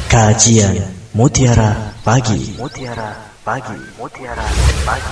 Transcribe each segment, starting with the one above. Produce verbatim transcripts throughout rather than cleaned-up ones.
Kajian Mutiara Pagi. Mutiara Pagi. Mutiara Pagi.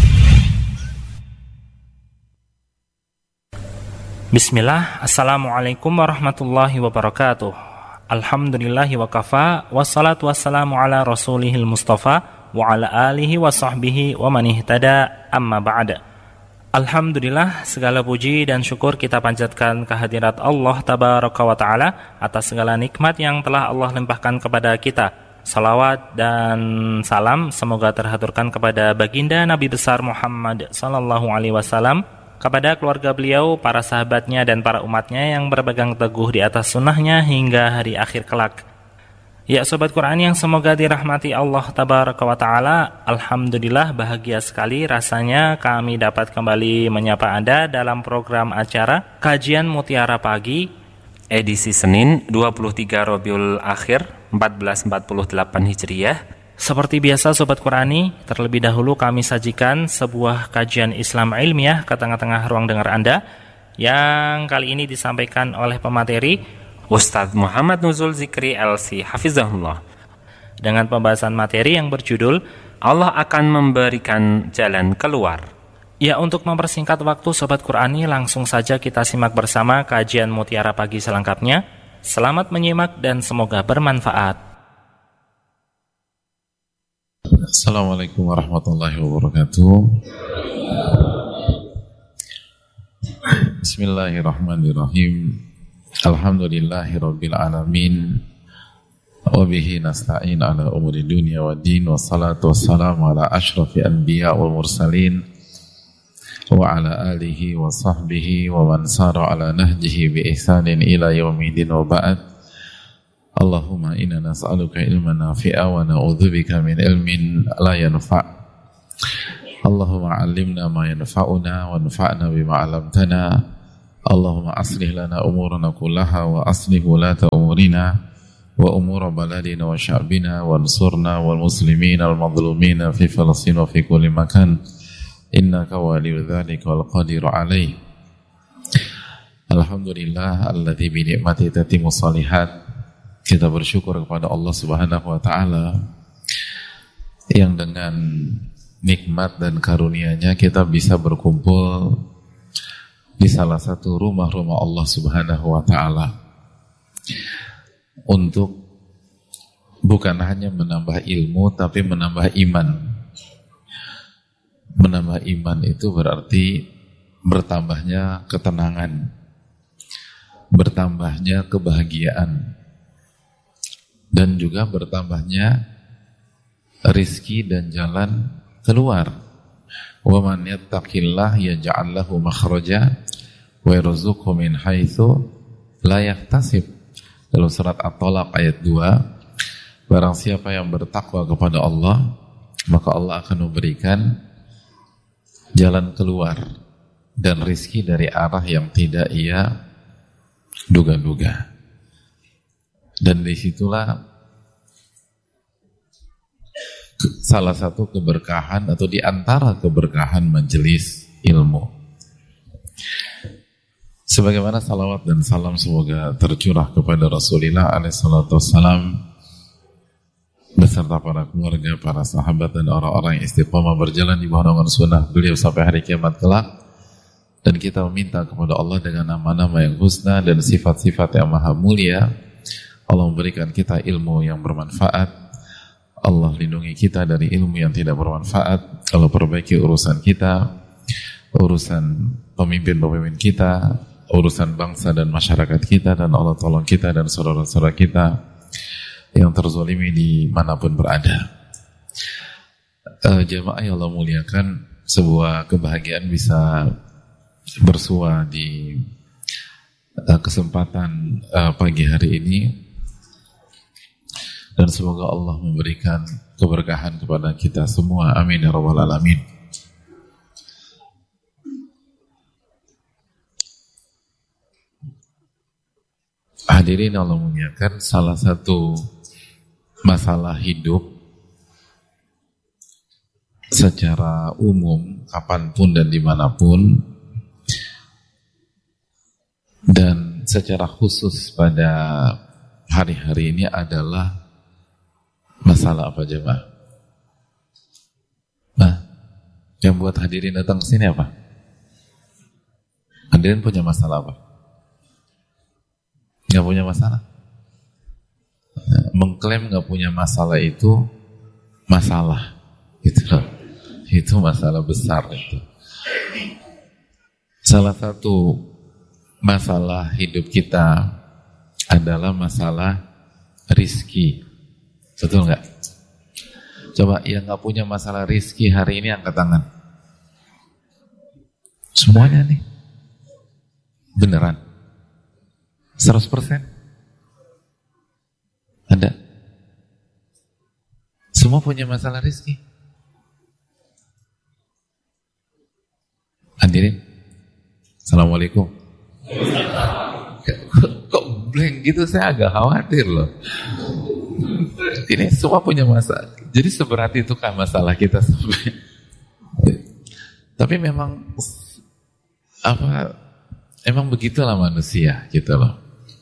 Bismillah, Assalamualaikum warahmatullahi wabarakatuh. Alhamdulillahi wa kafa, wassalatu wassalamu ala rasulihil mustafa, wa ala alihi wa sahbihi wa man ihtada, amma ba'da. Alhamdulillah, segala puji dan syukur kita panjatkan kehadirat Allah Tabaraka wa Ta'ala atas segala nikmat yang telah Allah limpahkan kepada kita. Salawat dan salam semoga terhaturkan kepada baginda Nabi besar Muhammad sallallahu alaihi wasallam, kepada keluarga beliau, para sahabatnya dan para umatnya yang berpegang teguh di atas sunnahnya hingga hari akhir kelak. Ya Sobat Quran yang semoga dirahmati Allah Tabaraka wa Ta'ala, alhamdulillah bahagia sekali rasanya kami dapat kembali menyapa Anda dalam program acara Kajian Mutiara Pagi edisi Senin dua puluh tiga Rabiul Akhir seribu empat ratus empat puluh delapan Hijriah. Seperti biasa Sobat Qurani, terlebih dahulu kami sajikan sebuah kajian Islam ilmiah ke tengah-tengah ruang dengar Anda, yang kali ini disampaikan oleh pemateri Ustadz Muhammad Nuzul Zikri L C Hafizahullah, dengan pembahasan materi yang berjudul Allah akan memberikan jalan keluar. Ya, untuk mempersingkat waktu Sobat Qurani, langsung saja kita simak bersama kajian Mutiara Pagi selengkapnya. Selamat menyimak dan semoga bermanfaat. Assalamualaikum warahmatullahi wabarakatuh. Bismillahirrahmanirrahim. Alhamdulillahirabbil alamin. Wa bihi nasta'in ala umuri dunya waddin, wassalatu wassalamu ala asyrafil anbiya wal mursalin wa ala alihi wa sahbihi wa man sara ala nahjihi bi ihsanin ila yaumiddin wa ba'd. Allahumma inna nas'aluka ilman nafi'a wa na'udzubika min ilmin la yanfa'. Allahumma 'allimna ma yanfa'una wa anfa'na bima 'allamtana. Allahumma aslih lana umurana kullaha wa aslih wulata umurina wa umura baladina wa sya'bina wa ansurna wal muslimina al madhlumina fi Falastin wa fi kulli makan innaka waliyyu dzalika wal qadiru alaih. Alhamdulillah alladzi bi ni'mati tatimmu shalihat. Kita bersyukur kepada Allah Subhanahu wa taala yang dengan nikmat dan karunia-Nya kita bisa berkumpul di salah satu rumah-rumah Allah Subhanahu wa ta'ala untuk bukan hanya menambah ilmu tapi menambah iman. Menambah iman itu berarti bertambahnya ketenangan, bertambahnya kebahagiaan, dan juga bertambahnya rizki dan jalan keluar. Wa man yattaqillah yaj'al lahu makhraja wa yarzuqhu min haitsu la yahtasib. Dalam surat At-Talaq ayat dua, barang siapa yang bertakwa kepada Allah, maka Allah akan memberikan jalan keluar dan rizki dari arah yang tidak ia duga-duga. Dan disitulah salah satu keberkahan atau di antara keberkahan majelis ilmu. Sebagaimana salawat dan salam semoga tercurah kepada Rasulullah alaihi salatu wassalam beserta para keluarga, para sahabat dan orang-orang yang istiqamah berjalan di bawah naungan sunnah beliau sampai hari kiamat kelak. Dan kita meminta kepada Allah dengan nama-nama yang husna dan sifat-sifat yang maha mulia, Allah memberikan kita ilmu yang bermanfaat. Allah lindungi kita dari ilmu yang tidak bermanfaat. Allah perbaiki urusan kita, urusan pemimpin-pemimpin kita, urusan bangsa dan masyarakat kita, dan Allah tolong kita dan saudara-saudara kita yang terzalimi dimanapun berada. Uh, jemaah yang Allah muliakan, sebuah kebahagiaan bisa bersua di uh, kesempatan uh, pagi hari ini. Dan semoga Allah memberikan keberkahan kepada kita semua. Amin ya rabbal alamin. Hadirin Allah muliakan, salah satu masalah hidup secara umum, kapanpun dan dimanapun, dan secara khusus pada hari-hari ini adalah Masalah apa jemaah? Nah, yang buat hadirin datang ke sini apa? Hadirin punya masalah apa? Nggak punya masalah? Mengklaim nggak punya masalah itu masalah, gitu loh. Itu masalah besar itu. Salah satu masalah hidup kita adalah masalah rizki. Betul nggak? Coba yang nggak punya masalah rizki hari ini angkat tangan. Semuanya nih. Beneran? seratus persen? Ada? Semua punya masalah rizki? Hadirin? Assalamualaikum. Kok blank gitu, saya agak khawatir loh. Ini semua punya masalah. Jadi seberat itu kan masalah kita sampai. Tapi memang apa? Emang begitulah manusia gitu loh.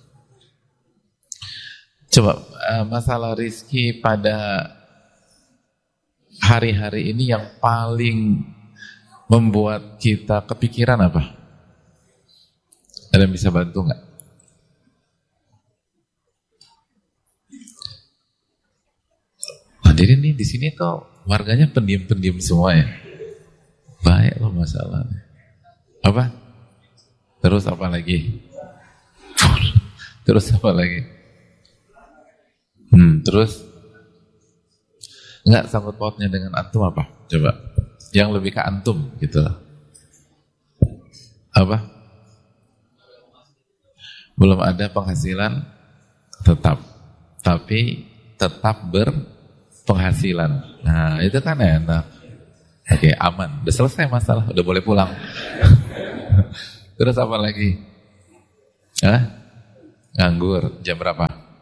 Coba masalah rizki pada hari-hari ini yang paling membuat kita kepikiran apa? Ada yang bisa bantu nggak? Hadirin nih di sini kok warganya pendiam-pendiam semua ya. Baik loh masalahnya. Apa? Terus apa lagi? Terus apa lagi? Hmm, terus nggak sangkut pautnya dengan antum apa? Coba. Yang lebih ke antum gitu. Apa? Belum ada penghasilan tetap, tapi tetap berpenghasilan. Nah itu kan enak. Oke, aman. Udah selesai masalah, udah boleh pulang. Terus apa lagi? Hah? Nganggur. Jam berapa?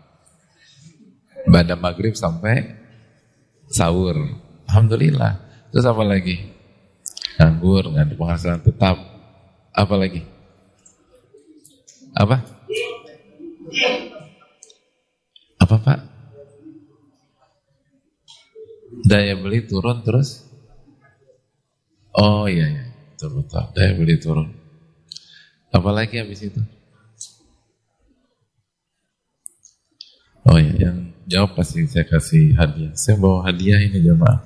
Pada maghrib sampai sahur. Alhamdulillah. Terus apa lagi? Nganggur, nggak ada penghasilan tetap. Apa lagi? Apa? Apa Pak? Daya beli turun terus? Oh iya, iya. Betul, betul. Daya beli turun. Apalagi habis itu? Oh iya, yang jawab pasti saya kasih hadiah. Saya bawa hadiah ini jemaah.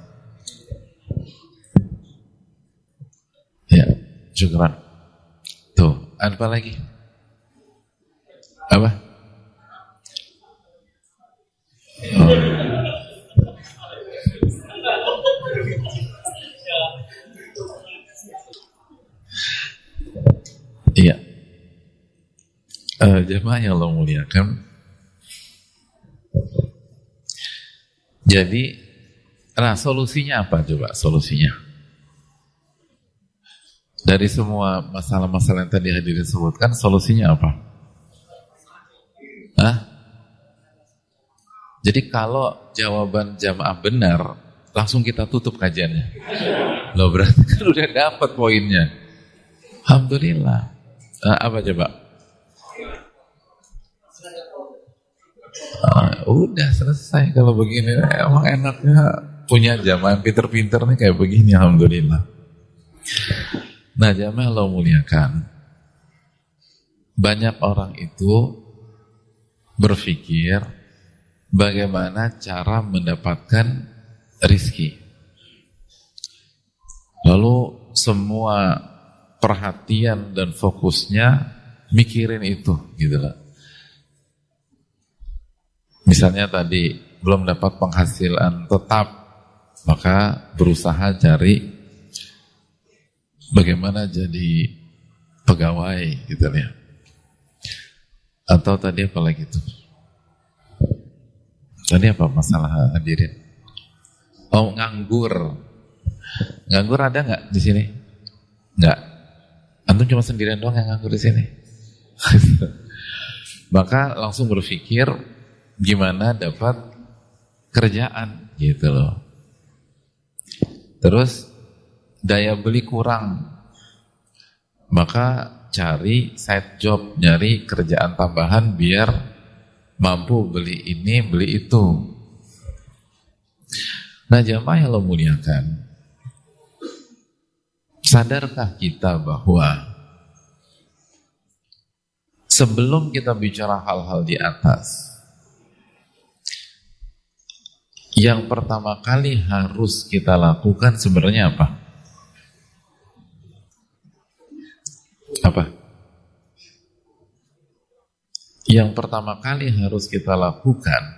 Ya, syukran. Tuh, apa lagi? Apa? Oh. Iya. Uh, jemaah yang Allah muliakan. Jadi, nah solusinya apa coba? Solusinya dari semua masalah-masalah yang tadi hadirin sebutkan, solusinya apa? Hah? Jadi kalau jawaban jamaah benar, langsung kita tutup kajiannya. Loh berarti kan udah dapat poinnya. Alhamdulillah. Nah, apa coba? Ah, udah selesai kalau begini. Emang enaknya punya jamaah yang pinter-pinter nih kayak begini. Alhamdulillah. Nah jamaah Allah muliakan, banyak orang itu berpikir bagaimana cara mendapatkan rizki. Lalu semua perhatian dan fokusnya mikirin itu, gitu loh. Misalnya tadi belum dapat penghasilan tetap, maka berusaha cari bagaimana jadi pegawai, gitu ya. Atau tadi apa lagi tuh? Tadi apa masalah hadirin? Oh, nganggur. Nganggur ada nggak di sini? Nggak. Antum cuma sendirian doang yang nganggur di sini. Maka langsung berpikir gimana dapat kerjaan, gitu loh. Terus daya beli kurang, maka cari side job, nyari kerjaan tambahan biar mampu beli ini, beli itu. Nah, jamaah yang Allah muliakan, sadarkah kita bahwa sebelum kita bicara hal-hal di atas, yang pertama kali harus kita lakukan sebenarnya apa? Apa? Yang pertama kali harus kita lakukan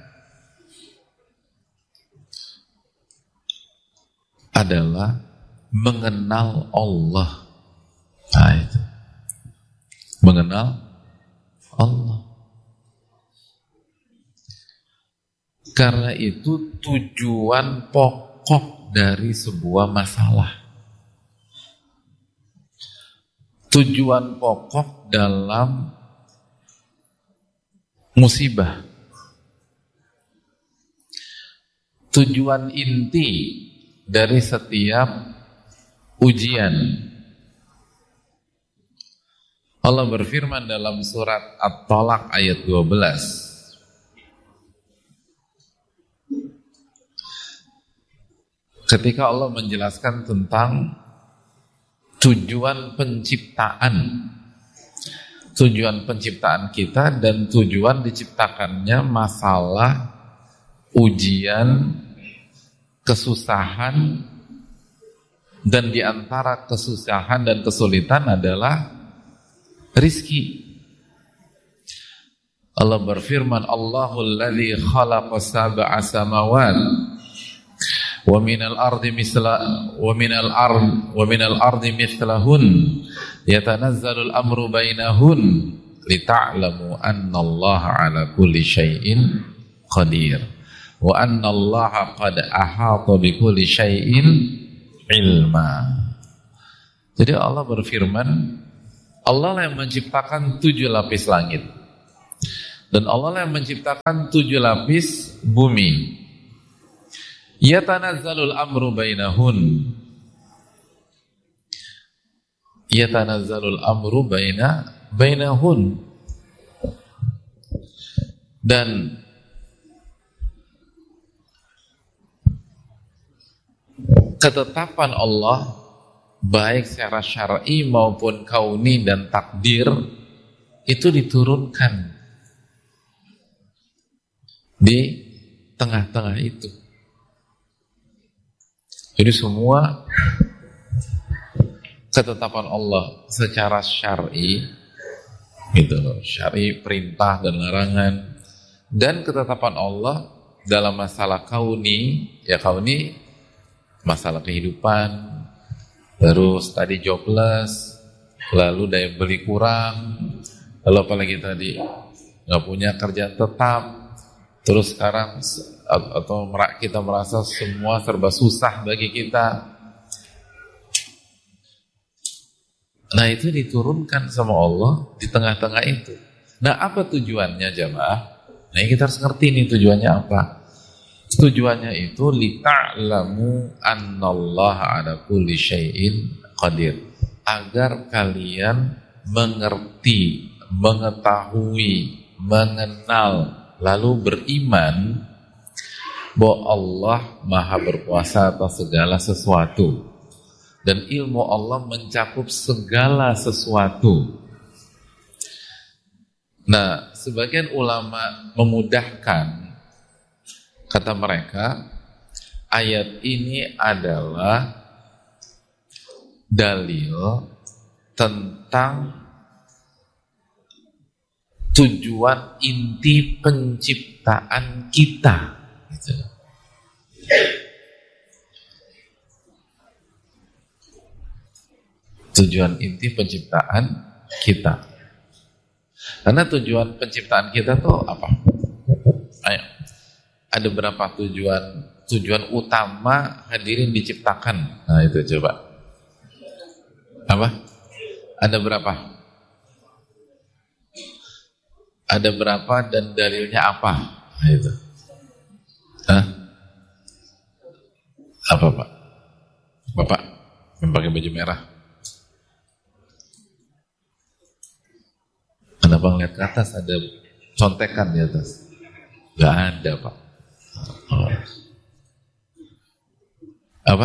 adalah mengenal Allah. Nah, itu. Mengenal Allah. Karena itu tujuan pokok dari sebuah masalah. Tujuan pokok dalam musibah. Tujuan inti dari setiap ujian. Allah berfirman dalam surat At-Talaq ayat dua belas. Ketika Allah menjelaskan tentang tujuan penciptaan. Tujuan penciptaan kita dan tujuan diciptakannya masalah, ujian, kesusahan, dan diantara kesusahan dan kesulitan adalah rizki. Allah berfirman, Allahul ladzi khalaqa sab'a samawat wa minal ardi misla wa minal ard wa minal ardi mithlahun yatanazzalul amru bainahun lita'lamu annallaha ala kulli syai'in qadir wa annallaha qad ahata bikulli syai'in ilma. Jadi Allah berfirman, Allah yang menciptakan tujuh lapis langit dan Allah yang menciptakan tujuh lapis bumi. Yatanazzalul amru bainahun. Yatanazzalul amru baina bainahun. Dan ketetapan Allah baik secara syar'i maupun kauni dan takdir itu diturunkan di tengah-tengah itu. Jadi semua ketetapan Allah secara syar'i, gitu loh, syar'i perintah dan larangan, dan ketetapan Allah dalam masalah kauni, ya kauni masalah kehidupan, terus tadi jobless, lalu daya beli kurang, lalu apalagi tadi nggak punya kerja tetap, terus sekarang atau kita merasa semua serba susah bagi kita. Nah, itu diturunkan sama Allah di tengah-tengah itu. Nah, apa tujuannya jamaah? Nah, kita harus ngerti nih tujuannya apa. Tujuannya itu lita'lamu annallaha ala kulli syai'in qadir. Agar kalian mengerti, mengetahui, mengenal, lalu beriman bahwa Allah Maha berkuasa atas segala sesuatu dan ilmu Allah mencakup segala sesuatu. Nah, sebagian ulama memudahkan, kata mereka, ayat ini adalah dalil tentang tujuan inti penciptaan kita. Gitu. Tujuan inti penciptaan kita. Karena tujuan penciptaan kita tuh apa? Ayo. Ada berapa tujuan tujuan utama hadirin diciptakan? Nah, itu coba. Apa? Ada berapa? Ada berapa dan dalilnya apa? Nah, itu. Hah? Apa, Pak? Bapak yang pakai baju merah. Kenapa ngeliat ke atas ada contekan di atas? Gak ada, Pak. Oh. Apa?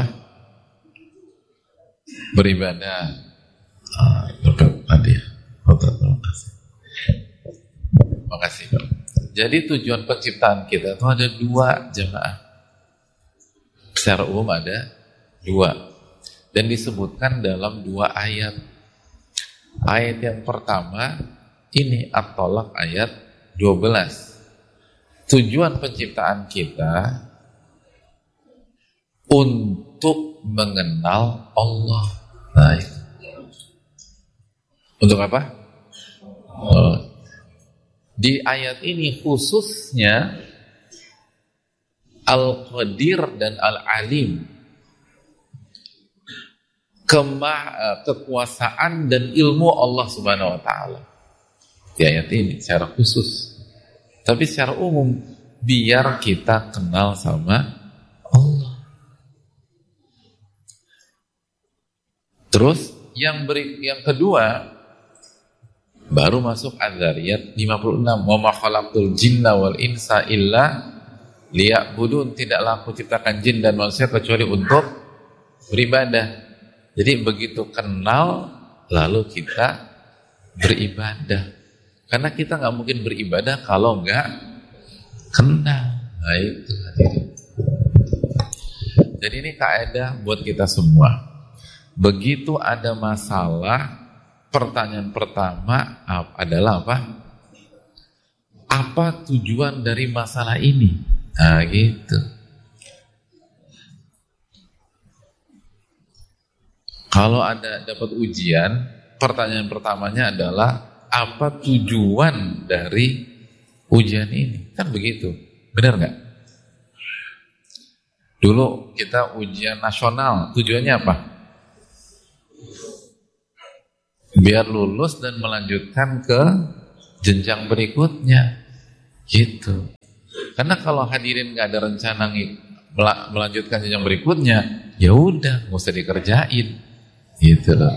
Beribadah. Ah, tadi. Terima kasih. Makasih, Pak. Jadi tujuan penciptaan kita itu ada dua, jemaah. Secara umum ada dua. Dan disebutkan dalam dua ayat. Ayat yang pertama ini At-Tolak ayat dua belas. Tujuan penciptaan kita untuk mengenal Allah. Nah, itu. Untuk apa? Oh. Di ayat ini khususnya Al-Qadir dan Al-Alim, kemah, kekuasaan dan ilmu Allah Subhanahu wa taala. Di ayat ini secara khusus. Tapi secara umum biar kita kenal sama Allah. Terus yang beri, yang kedua baru masuk Az-Zariyat lima puluh enam, wa ma khalaqtul jinna wal insa illa liya'budun, tidaklah aku ciptakan jin dan manusia kecuali untuk beribadah. Jadi begitu kenal lalu kita beribadah. Karena kita nggak mungkin beribadah kalau nggak kenal. Nah itu. Jadi ini kaidah buat kita semua. Begitu ada masalah, pertanyaan pertama adalah apa? Apa tujuan dari masalah ini? Nah gitu. Kalau ada dapat ujian, pertanyaan pertamanya adalah apa tujuan dari ujian ini? Kan begitu, benar nggak? Dulu kita ujian nasional, tujuannya apa? Biar lulus dan melanjutkan ke jenjang berikutnya, gitu. Karena kalau hadirin nggak ada rencana melanjutkan jenjang berikutnya, ya udah nggak usah dikerjain, gitu loh.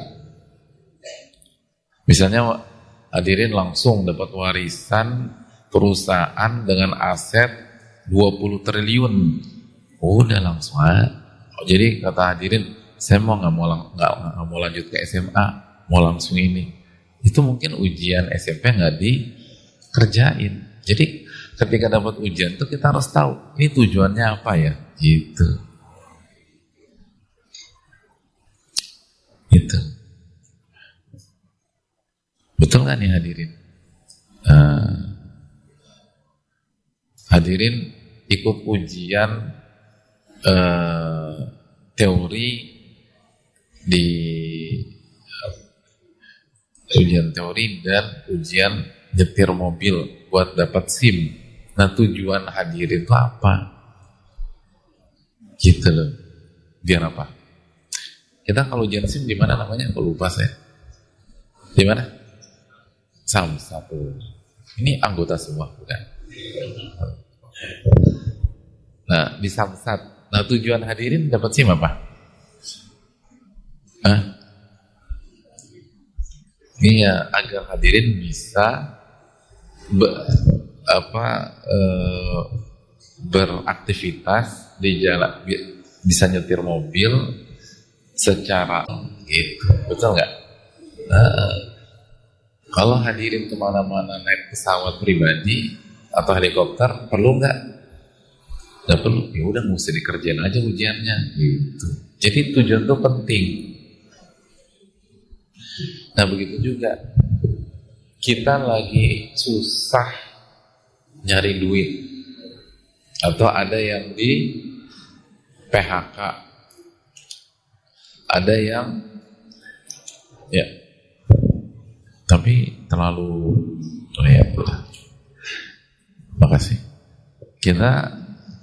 Misalnya hadirin langsung dapat warisan perusahaan dengan aset dua puluh triliun, udah langsung aja. Jadi kata hadirin, saya mau nggak mau nggak mau lanjut ke S M A. Mau langsung ini, itu mungkin ujian S M P nggak dikerjain. Jadi ketika dapat ujian tuh kita harus tahu ini tujuannya apa ya, gitu. Gitu. Betul kan ya hadirin? Uh, hadirin ikut ujian uh, teori di ujian teori dan ujian nyetir mobil buat dapat SIM. Nah tujuan hadir itu apa? Gitu loh. Biar apa? Kita kalau ujian SIM di mana namanya? Aku lupa saya. Di mana? Samsat. Ini anggota semua bukan? Nah di Samsat. Nah tujuan hadirin dapat SIM apa? Hah? Iya, agar hadirin bisa be, apa e, beraktivitas di jalan, bisa nyetir mobil secara gitu, betul nggak? Nah, kalau hadirin kemana-mana naik pesawat pribadi atau helikopter, perlu nggak? Nggak perlu, ya udah mesti dikerjain aja ujiannya, gitu. Jadi tujuan itu penting. Nah begitu juga kita lagi susah nyari duit atau ada yang di P H K, ada yang ya tapi terlalu oh ya udah. Makasih. Kita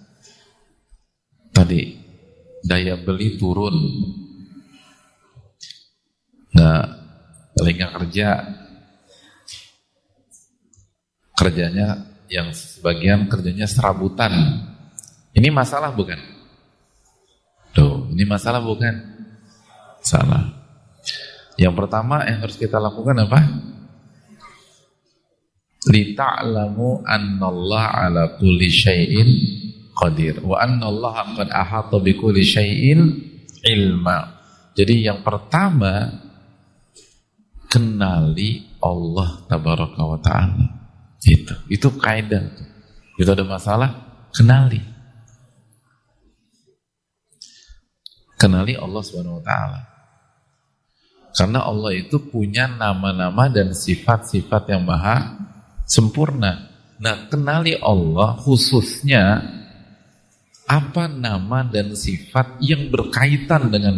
tadi daya beli turun, nggak telinga kerja, kerjanya yang sebagian kerjanya serabutan. Ini masalah bukan? Tuh, ini masalah bukan? Salah. Yang pertama yang harus kita lakukan apa? Lita'lamu annallaha ala kulli syai'in qadir. Wa annallaha qad ahata bikulli syai'in ilma. Jadi yang pertama, kenali Allah tabaraka wa ta'ala. Itu, itu kaidah. Itu ada masalah, kenali. Kenali Allah subhanahu wa ta'ala. Karena Allah itu punya nama-nama dan sifat-sifat yang maha sempurna. Nah, kenali Allah khususnya apa nama dan sifat yang berkaitan dengan